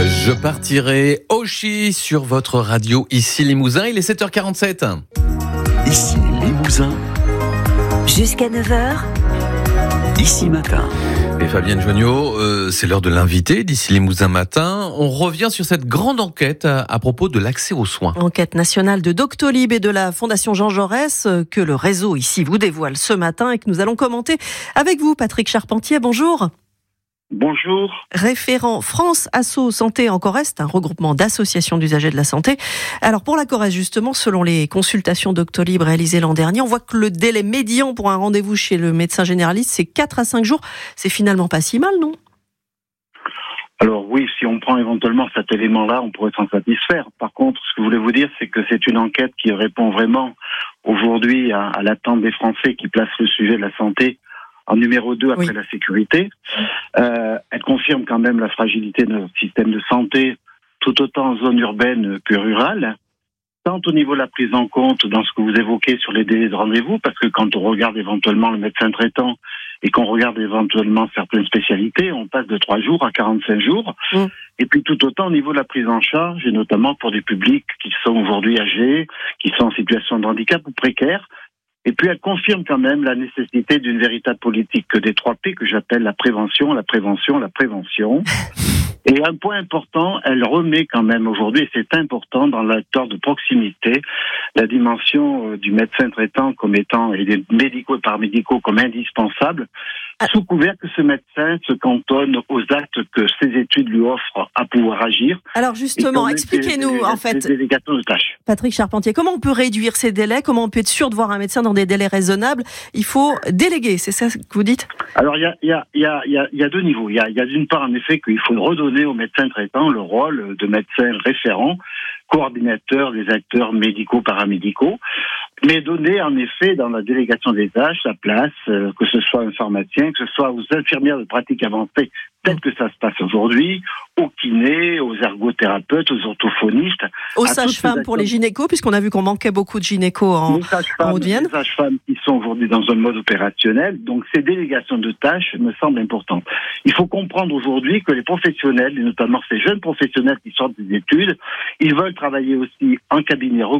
Je partirai Oshi sur votre radio ici Limousin. Il est 7h47. Ici Limousin. Jusqu'à 9h. Ici Matin. Et Fabienne Joignot, c'est l'heure de l'invité d'ici Limousin Matin. On revient sur cette grande enquête à propos de l'accès aux soins. Enquête nationale de Doctolib et de la Fondation Jean Jaurès que le réseau ici vous dévoile ce matin et que nous allons commenter avec vous, Patrick Charpentier. Bonjour. Bonjour. Référent France Asso Santé en Corrèze, un regroupement d'associations d'usagers de la santé. Alors pour la Corrèze justement, selon les consultations Doctolib réalisées l'an dernier, on voit que le délai médian pour un rendez-vous chez le médecin généraliste, c'est 4 à 5 jours. C'est finalement pas si mal, non ? Alors oui, si on prend éventuellement cet élément-là, on pourrait s'en satisfaire. Par contre, ce que je voulais vous dire, c'est que c'est une enquête qui répond vraiment aujourd'hui à l'attente des Français qui placent le sujet de la santé en numéro 2 après la sécurité. Elle confirme quand même la fragilité de notre système de santé, tout autant en zone urbaine que rurale, tant au niveau de la prise en compte dans ce que vous évoquez sur les délais de rendez-vous, parce que quand on regarde éventuellement le médecin traitant et qu'on regarde éventuellement certaines spécialités, on passe de 3 jours à 45 jours. Et puis tout autant au niveau de la prise en charge, et notamment pour des publics qui sont aujourd'hui âgés, qui sont en situation de handicap ou précaires. Et puis elle confirme quand même la nécessité d'une véritable politique des 3 P que j'appelle la prévention, la prévention, la prévention. Et un point important, elle remet quand même aujourd'hui, et c'est important dans l'acteur de proximité, la dimension du médecin traitant comme étant, et des médicaux et paramédicaux comme indispensables, sous couvert que ce médecin se cantonne aux actes que ses études lui offrent à pouvoir agir. Alors justement, expliquez-nous en fait, délégations de tâches. Patrick Charpentier, comment on peut réduire ces délais ? Comment on peut être sûr de voir un médecin dans des délais raisonnables ? Il faut déléguer, c'est ça que vous dites ? Alors il y a 2 niveaux. Il y a d'une part en effet qu'il faut redonner au médecin traitant le rôle de médecin référent, coordinateur des acteurs médicaux, paramédicaux, mais donner en effet dans la délégation des tâches sa place, que ce soit un pharmacien, que ce soit aux infirmières de pratique avancée, tel que ça se passe aujourd'hui, aux kinés, aux ergothérapeutes, aux orthophonistes. Aux sages-femmes pour les gynécos, puisqu'on a vu qu'on manquait beaucoup de gynécos en Haute-Vienne. Les sages-femmes qui sont aujourd'hui dans un mode opérationnel, donc ces délégations de tâches me semblent importantes. Il faut comprendre aujourd'hui que les professionnels, et notamment ces jeunes professionnels qui sortent des études, ils veulent travailler aussi en cabinet